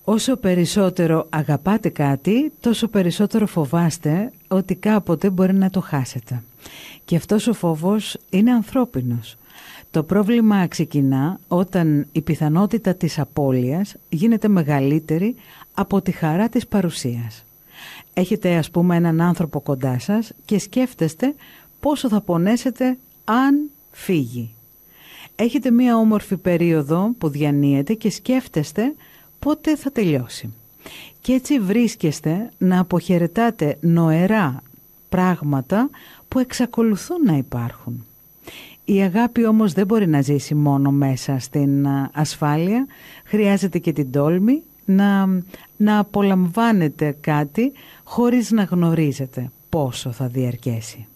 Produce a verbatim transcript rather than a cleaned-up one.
Όσο περισσότερο αγαπάτε κάτι, τόσο περισσότερο φοβάστε ότι κάποτε μπορεί να το χάσετε. Και αυτός ο φόβος είναι ανθρώπινος. Το πρόβλημα ξεκινά όταν η πιθανότητα της απώλειας γίνεται μεγαλύτερη από τη χαρά της παρουσίας. Έχετε ας πούμε έναν άνθρωπο κοντά σας και σκέφτεστε πόσο θα πονέσετε αν φύγει. Έχετε μία όμορφη περίοδο που διανύετε και σκέφτεστε πότε θα τελειώσει. Και έτσι βρίσκεστε να αποχαιρετάτε νοερά πράγματα που εξακολουθούν να υπάρχουν. Η αγάπη όμως δεν μπορεί να ζήσει μόνο μέσα στην ασφάλεια, χρειάζεται και την τόλμη να, να απολαμβάνετε κάτι χωρίς να γνωρίζετε πόσο θα διαρκέσει.